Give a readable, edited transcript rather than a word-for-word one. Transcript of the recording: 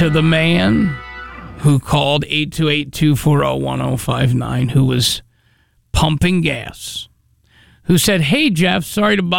to the man who called 828-240-1059, who was pumping gas, who said, "Hey, Jeff, sorry to bother